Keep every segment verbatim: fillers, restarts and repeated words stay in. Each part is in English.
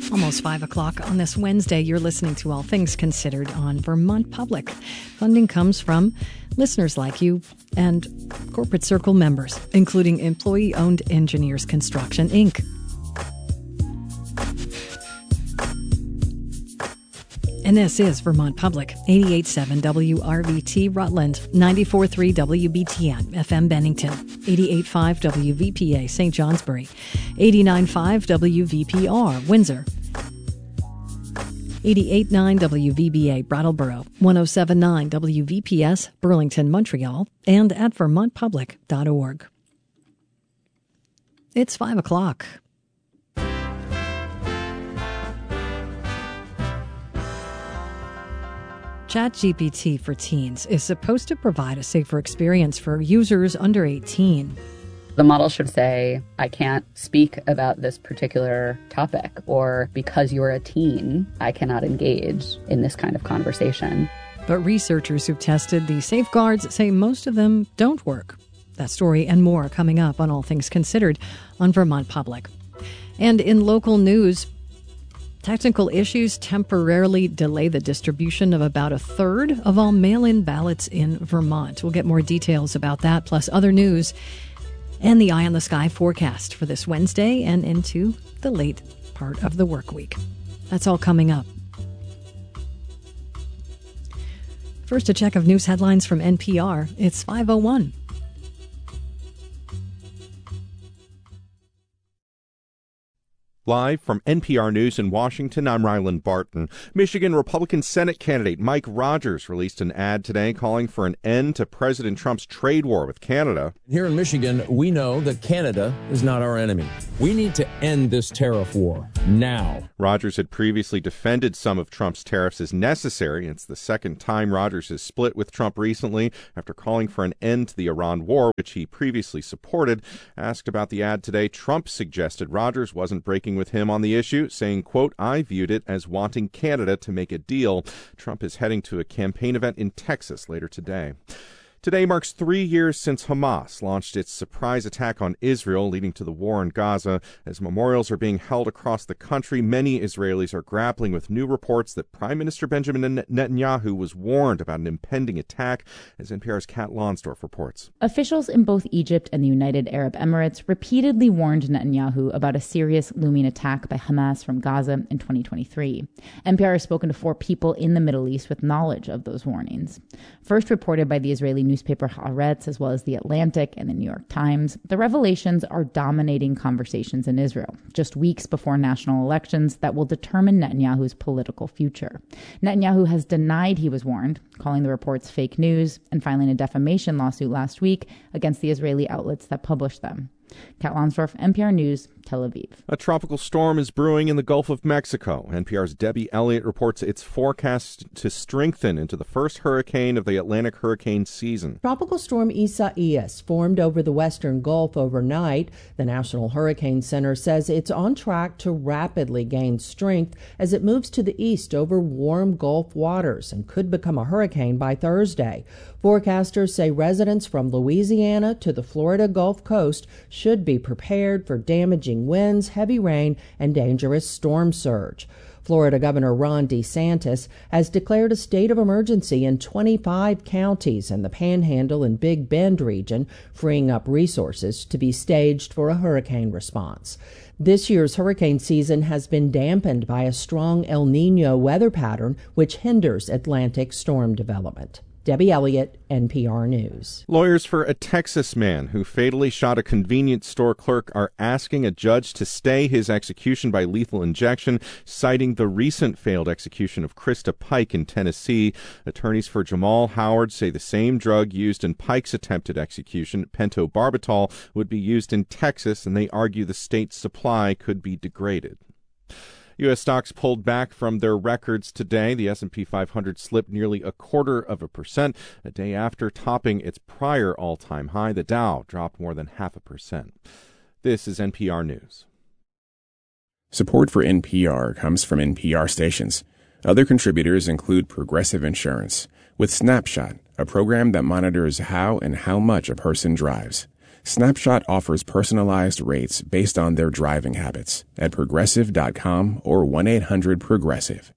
Almost five o'clock on this Wednesday. You're listening to All Things Considered on Vermont Public. Funding comes from listeners like you and Corporate Circle members, including employee-owned Engineers Construction, Incorporated. And this is Vermont Public, eighty-eight point seven W R V T Rutland, ninety-four point three W B T N F M Bennington, eighty-eight point five W V P A Saint Johnsbury, eighty-nine point five W V P R Windsor, eighty-eight point nine W V B A Brattleboro, one oh seven point nine W V P S Burlington, Montreal, and at vermont public dot org. It's five o'clock. ChatGPT for Teens is supposed to provide a safer experience for users under eighteen. The model should say, I can't speak about this particular topic, or because you're a teen, I cannot engage in this kind of conversation. But researchers who've tested the safeguards say most of them don't work. That story and more coming up on All Things Considered on Vermont Public. And in local news, technical issues temporarily delay the distribution of about a third of all mail-in ballots in Vermont. We'll get more details about that, plus other news and the eye on the sky forecast for this Wednesday and into the late part of the work week. That's all coming up. First, a check of news headlines from N P R. It's five oh one. Live from N P R News in Washington, I'm Ryland Barton. Michigan Republican Senate candidate Mike Rogers released an ad today calling for an end to President Trump's trade war with Canada. Here in Michigan, we know that Canada is not our enemy. We need to end this tariff war now. Rogers had previously defended some of Trump's tariffs as necessary. It's the second time Rogers has split with Trump recently after calling for an end to the Iran war, which he previously supported. Asked about the ad today, Trump suggested Rogers wasn't breaking with him on the issue, saying, quote, I viewed it as wanting Canada to make a deal. Trump is heading to a campaign event in Texas later today. Today marks three years since Hamas launched its surprise attack on Israel, leading to the war in Gaza. As memorials are being held across the country, many Israelis are grappling with new reports that Prime Minister Benjamin Netanyahu was warned about an impending attack, as N P R's Kat Lonsdorf reports. Officials in both Egypt and the United Arab Emirates repeatedly warned Netanyahu about a serious looming attack by Hamas from Gaza in twenty twenty-three. N P R has spoken to four people in the Middle East with knowledge of those warnings. First reported by the Israeli newspaper Haaretz, as well as The Atlantic and the New York Times, the revelations are dominating conversations in Israel, just weeks before national elections that will determine Netanyahu's political future. Netanyahu has denied he was warned, calling the reports fake news and filing a defamation lawsuit last week against the Israeli outlets that published them. Kat Lonsdorf, N P R News, Tel Aviv. A tropical storm is brewing in the Gulf of Mexico. N P R's Debbie Elliott reports it's forecast to strengthen into the first hurricane of the Atlantic hurricane season. Tropical storm Isaias formed over the western Gulf overnight. The National Hurricane Center says it's on track to rapidly gain strength as it moves to the east over warm Gulf waters and could become a hurricane by Thursday. Forecasters say residents from Louisiana to the Florida Gulf Coast should be prepared for damaging winds, heavy rain, and dangerous storm surge. Florida Governor Ron DeSantis has declared a state of emergency in twenty-five counties in the Panhandle and Big Bend region, freeing up resources to be staged for a hurricane response. This year's hurricane season has been dampened by a strong El Niño weather pattern, which hinders Atlantic storm development. Debbie Elliott, N P R News. Lawyers for a Texas man who fatally shot a convenience store clerk are asking a judge to stay his execution by lethal injection, citing the recent failed execution of Krista Pike in Tennessee. Attorneys for Jamal Howard say the same drug used in Pike's attempted execution, pentobarbital, would be used in Texas, and they argue the state's supply could be degraded. U S stocks pulled back from their records today. The S and P five hundred slipped nearly a quarter of a percent, a day after topping its prior all-time high. The Dow dropped more than half a percent. This is N P R News. Support for N P R comes from N P R stations. Other contributors include Progressive Insurance, with Snapshot, a program that monitors how and how much a person drives. Snapshot offers personalized rates based on their driving habits at progressive dot com or one eight hundred progressive.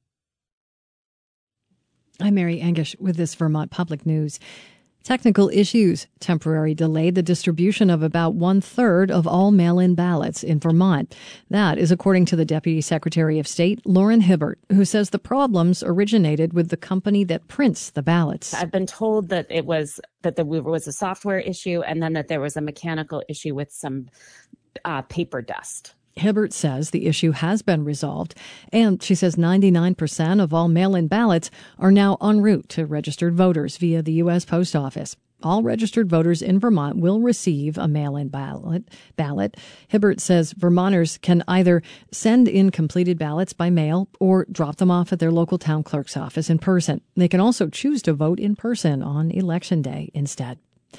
I'm Mary Angish with this Vermont Public News. Technical issues temporarily delayed the distribution of about one-third of all mail-in ballots in Vermont. That is according to the Deputy Secretary of State, Lauren Hibbert, who says the problems originated with the company that prints the ballots. I've been told that it was that there was a software issue and then that there was a mechanical issue with some uh, paper dust. Hibbert says the issue has been resolved, and she says ninety-nine percent of all mail-in ballots are now en route to registered voters via the U S Post Office. All registered voters in Vermont will receive a mail-in ballot. ballot. Hibbert says Vermonters can either send in completed ballots by mail or drop them off at their local town clerk's office in person. They can also choose to vote in person on Election Day instead.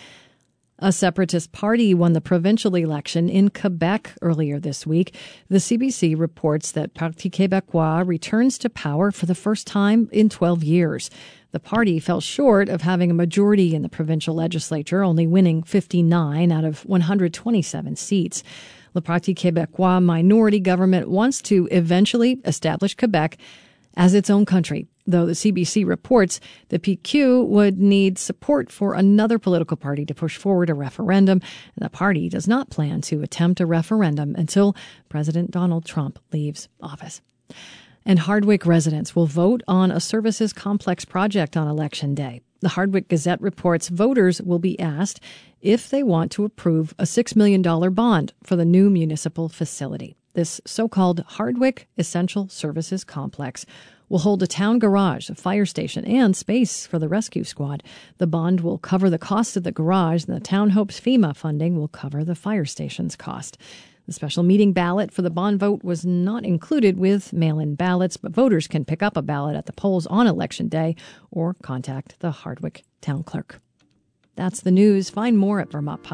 A separatist party won the provincial election in Quebec earlier this week. The C B C reports that Parti Québécois returns to power for the first time in twelve years. The party fell short of having a majority in the provincial legislature, only winning fifty-nine out of one hundred twenty-seven seats. Le Parti Québécois minority government wants to eventually establish Quebec as its own country, though the C B C reports the P Q would need support for another political party to push forward a referendum. The party does not plan to attempt a referendum until President Donald Trump leaves office. And Hardwick residents will vote on a services complex project on Election Day. The Hardwick Gazette reports voters will be asked if they want to approve a six million dollars bond for the new municipal facility. This so-called Hardwick Essential Services Complex will hold a town garage, a fire station, and space for the rescue squad. The bond will cover the cost of the garage, and the town hopes FEMA funding will cover the fire station's cost. The special meeting ballot for the bond vote was not included with mail-in ballots, but voters can pick up a ballot at the polls on Election Day or contact the Hardwick town clerk. That's the news. Find more at Vermont Public.